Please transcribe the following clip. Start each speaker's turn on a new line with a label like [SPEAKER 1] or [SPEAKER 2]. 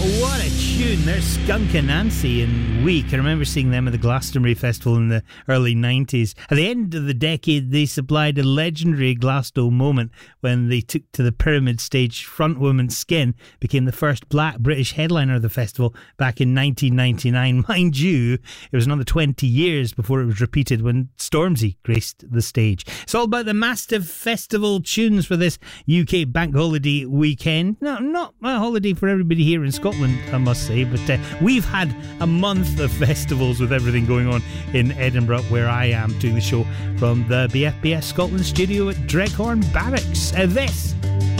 [SPEAKER 1] What a tune. There's Skunk Anansie and Weak. I remember seeing them at the Glastonbury Festival in the early 90s. At the end of the decade, they supplied a legendary Glasgow moment when they took to the Pyramid stage. Frontwoman Skin became the first black British headliner of the festival back in 1999. Mind you, it was another 20 years before it was repeated when Stormzy graced the stage. It's all about the massive festival tunes for this UK bank holiday weekend. No, not a holiday for everybody here in Scotland, I must say, but we've had a month of festivals with everything going on in Edinburgh, where I am doing the show from the BFBS Scotland studio at Dreghorn Barracks. This